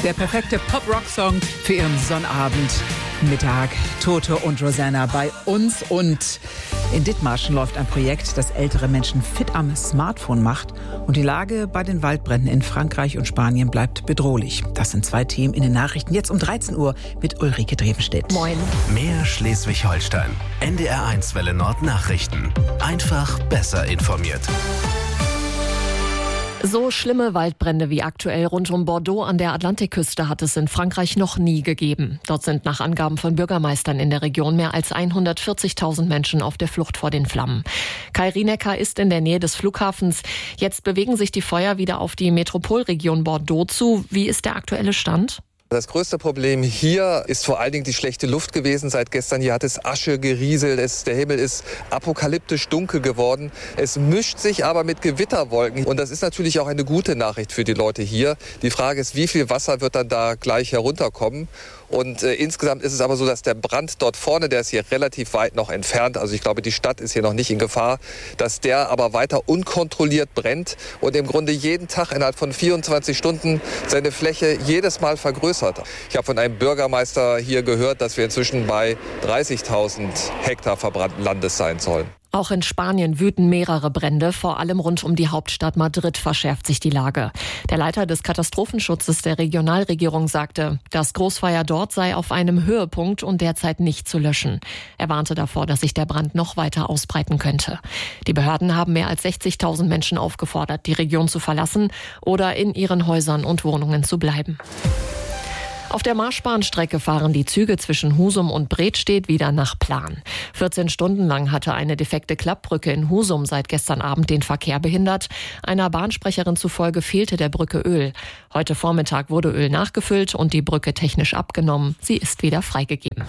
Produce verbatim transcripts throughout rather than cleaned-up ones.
Der perfekte Pop-Rock-Song für Ihren Sonnabend. Mittag. Toto und Rosanna bei uns. Und in Dithmarschen läuft ein Projekt, das ältere Menschen fit am Smartphone macht. Und die Lage bei den Waldbränden in Frankreich und Spanien bleibt bedrohlich. Das sind zwei Themen in den Nachrichten. Jetzt um dreizehn Uhr mit Ulrike Drevenstedt. Moin. Mehr Schleswig-Holstein. N D R eins Welle Nord Nachrichten. Einfach besser informiert. So schlimme Waldbrände wie aktuell rund um Bordeaux an der Atlantikküste hat es in Frankreich noch nie gegeben. Dort sind nach Angaben von Bürgermeistern in der Region mehr als hundertvierzigtausend Menschen auf der Flucht vor den Flammen. Kai Rienecker ist in der Nähe des Flughafens. Jetzt bewegen sich die Feuer wieder auf die Metropolregion Bordeaux zu. Wie ist der aktuelle Stand? Das größte Problem hier ist vor allen Dingen die schlechte Luft gewesen. Seit gestern hier hat es Asche gerieselt. Es, der Himmel ist apokalyptisch dunkel geworden. Es mischt sich aber mit Gewitterwolken. Und das ist natürlich auch eine gute Nachricht für die Leute hier. Die Frage ist, wie viel Wasser wird dann da gleich herunterkommen? Und äh, insgesamt ist es aber so, dass der Brand dort vorne, der ist hier relativ weit noch entfernt, also ich glaube, die Stadt ist hier noch nicht in Gefahr, dass der aber weiter unkontrolliert brennt und im Grunde jeden Tag innerhalb von vierundzwanzig Stunden seine Fläche jedes Mal vergrößert. Ich habe von einem Bürgermeister hier gehört, dass wir inzwischen bei dreißigtausend Hektar verbrannten Landes sein sollen. Auch in Spanien wüten mehrere Brände, vor allem rund um die Hauptstadt Madrid verschärft sich die Lage. Der Leiter des Katastrophenschutzes der Regionalregierung sagte, das Großfeuer dort sei auf einem Höhepunkt und derzeit nicht zu löschen. Er warnte davor, dass sich der Brand noch weiter ausbreiten könnte. Die Behörden haben mehr als sechzigtausend Menschen aufgefordert, die Region zu verlassen oder in ihren Häusern und Wohnungen zu bleiben. Auf der Marschbahnstrecke fahren die Züge zwischen Husum und Bredstedt wieder nach Plan. vierzehn Stunden lang hatte eine defekte Klappbrücke in Husum seit gestern Abend den Verkehr behindert. Einer Bahnsprecherin zufolge fehlte der Brücke Öl. Heute Vormittag wurde Öl nachgefüllt und die Brücke technisch abgenommen. Sie ist wieder freigegeben.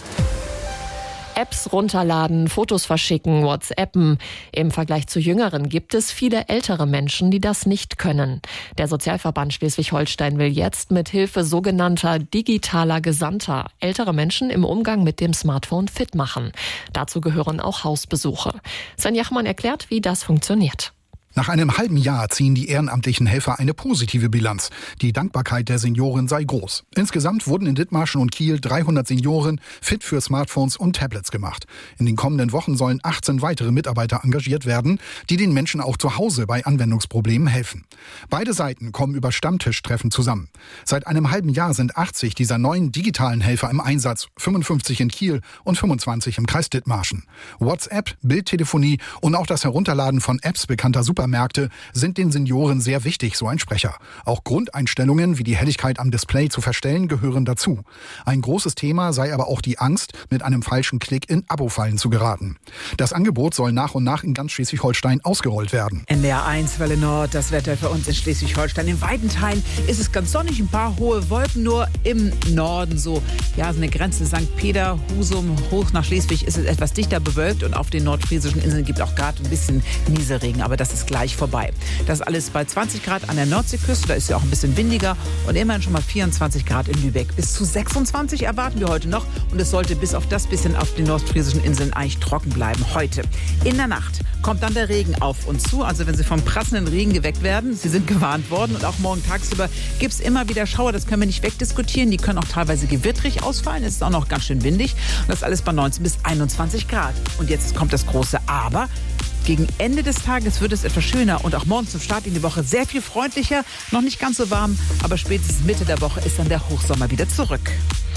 Apps runterladen, Fotos verschicken, WhatsAppen. Im Vergleich zu Jüngeren gibt es viele ältere Menschen, die das nicht können. Der Sozialverband Schleswig-Holstein will jetzt mit Hilfe sogenannter digitaler Gesandter ältere Menschen im Umgang mit dem Smartphone fit machen. Dazu gehören auch Hausbesuche. Sven Jachmann erklärt, wie das funktioniert. Nach einem halben Jahr ziehen die ehrenamtlichen Helfer eine positive Bilanz. Die Dankbarkeit der Senioren sei groß. Insgesamt wurden in Dithmarschen und Kiel dreihundert Senioren fit für Smartphones und Tablets gemacht. In den kommenden Wochen sollen achtzehn weitere Mitarbeiter engagiert werden, die den Menschen auch zu Hause bei Anwendungsproblemen helfen. Beide Seiten kommen über Stammtischtreffen zusammen. Seit einem halben Jahr sind achtzig dieser neuen digitalen Helfer im Einsatz, fünfundfünfzig in Kiel und fünfundzwanzig im Kreis Dithmarschen. WhatsApp, Bildtelefonie und auch das Herunterladen von Apps bekannter Super Märkte sind den Senioren sehr wichtig, so ein Sprecher. Auch Grundeinstellungen wie die Helligkeit am Display zu verstellen gehören dazu. Ein großes Thema sei aber auch die Angst, mit einem falschen Klick in Abo-Fallen zu geraten. Das Angebot soll nach und nach in ganz Schleswig-Holstein ausgerollt werden. N D R eins Welle Nord, das Wetter für uns in Schleswig-Holstein. In weiten Teilen ist es ganz sonnig, ein paar hohe Wolken, nur im Norden so. Ja, so eine Grenze Sankt Peter, Husum, hoch nach Schleswig ist es etwas dichter bewölkt und auf den nordfriesischen Inseln gibt auch gerade ein bisschen Nieselregen, aber das ist gleich vorbei. Das alles bei zwanzig Grad an der Nordseeküste, da ist ja auch ein bisschen windiger und immerhin schon mal vierundzwanzig Grad in Lübeck. Bis zu sechsundzwanzig erwarten wir heute noch und es sollte bis auf das bisschen auf den nordfriesischen Inseln eigentlich trocken bleiben heute. In der Nacht kommt dann der Regen auf uns zu, also wenn Sie vom prassenden Regen geweckt werden, Sie sind gewarnt worden und auch morgen tagsüber gibt es immer wieder Schauer, das können wir nicht wegdiskutieren, die können auch teilweise gewittrig ausfallen, es ist auch noch ganz schön windig und das alles bei neunzehn bis einundzwanzig Grad. Und jetzt kommt das große Aber. Gegen Ende des Tages wird es etwas schöner und auch morgen zum Start in die Woche sehr viel freundlicher. Noch nicht ganz so warm, aber spätestens Mitte der Woche ist dann der Hochsommer wieder zurück.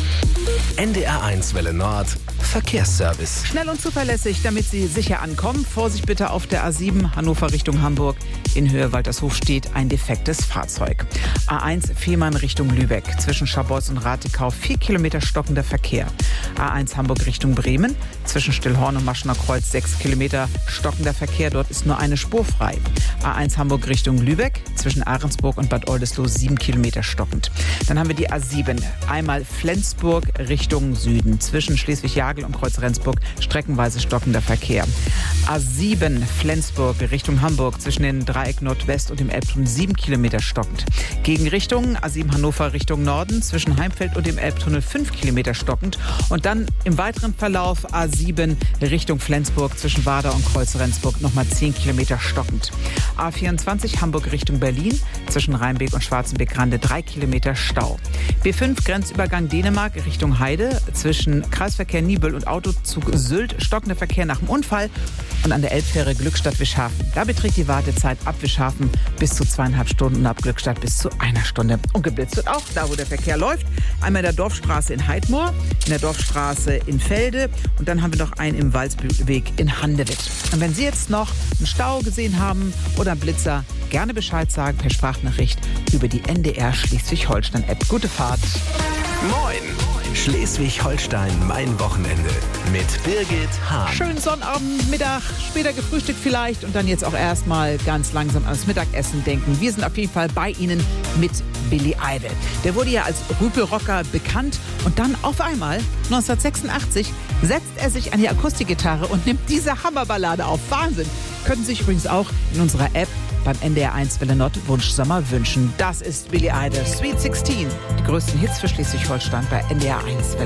N D R eins Welle Nord Verkehrsservice. Schnell und zuverlässig, damit Sie sicher ankommen. Vorsicht bitte auf der A sieben Hannover Richtung Hamburg. In Höhe Waltershof steht ein defektes Fahrzeug. A eins Fehmarn Richtung Lübeck. Zwischen Scharbeutz und Rathekau vier Kilometer stockender Verkehr. A eins Hamburg Richtung Bremen. Zwischen Stillhorn und Maschener Kreuz sechs Kilometer stockender Verkehr. Dort ist nur eine Spur frei. A eins Hamburg Richtung Lübeck. Zwischen Ahrensburg und Bad Oldesloe sieben Kilometer stockend. Dann haben wir die A sieben. Einmal Flensburg Richtung Süden. Zwischen Schleswig-Jagel und Kreuz Rendsburg streckenweise stockender Verkehr. A sieben Flensburg Richtung Hamburg zwischen dem Dreieck Nordwest und dem Elbtunnel sieben Kilometer stockend. Gegenrichtung A sieben Hannover Richtung Norden zwischen Heimfeld und dem Elbtunnel fünf Kilometer stockend. Und dann im weiteren Verlauf A sieben Richtung Flensburg zwischen Wader und Kreuz-Rendsburg nochmal zehn Kilometer stockend. A vierundzwanzig Hamburg Richtung Berlin zwischen Rheinbeek und Schwarzenbeck-Rande drei Kilometer Stau. B fünf Grenzübergang Dänemark Richtung Heide zwischen Kreisverkehr Niebüll und Autozug Sylt stockender Verkehr nach dem Unfall. Und an der Elbfähre Glückstadt-Wischhafen. Da beträgt die Wartezeit ab Wischhafen bis zu zweieinhalb Stunden und ab Glückstadt bis zu einer Stunde. Und geblitzt wird auch da, wo der Verkehr läuft. Einmal in der Dorfstraße in Heidmoor, in der Dorfstraße in Felde und dann haben wir noch einen im Walzbühlweg in Handewitt. Und wenn Sie jetzt noch einen Stau gesehen haben oder einen Blitzer, gerne Bescheid sagen per Sprachnachricht über die N D R Schleswig-Holstein-App. Gute Fahrt. Moin! Schleswig-Holstein, mein Wochenende mit Birgit Hahn. Schönen Sonnabend, Mittag, später gefrühstückt vielleicht und dann jetzt auch erstmal ganz langsam ans Mittagessen denken. Wir sind auf jeden Fall bei Ihnen mit Billy Idol. Der wurde ja als Rüpelrocker bekannt und dann auf einmal neunzehnhundertsechsundachtzig setzt er sich an die Akustikgitarre und nimmt diese Hammerballade auf. Wahnsinn! Können Sie sich übrigens auch in unserer App beim N D R eins Welle Nord Wunschsommer wünschen. Das ist Billy Idol, Sweet sechzehn. Die größten Hits für Schleswig-Holstein bei N D R eins Welle.